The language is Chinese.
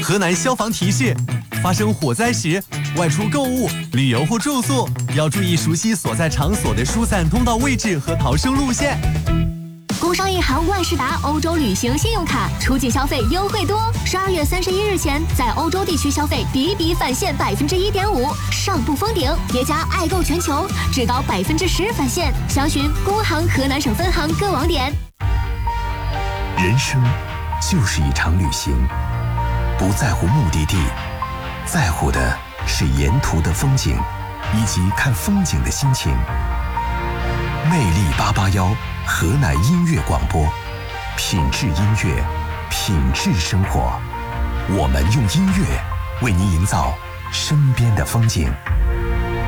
河南消防提示：发生火灾时，外出购物、旅游或住宿要注意熟悉所在场所的疏散通道位置和逃生路线。 工商银行万事达欧洲旅行信用卡出境消费优惠多，12月31日前在欧洲地区消费比比返现1.5%，上不封顶，叠加爱购全球，至高10%返现。详询工行河南省分行各网点。 人生就是一场旅行，不在乎目的地，在乎的是沿途的风景以及看风景的心情。魅力881河南音乐广播，品质音乐，品质生活。我们用音乐为您营造身边的风景。